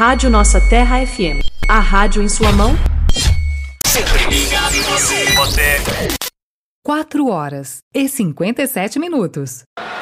Rádio Nossa Terra FM. A rádio em sua mão. Sempre ligado em você. 4h57.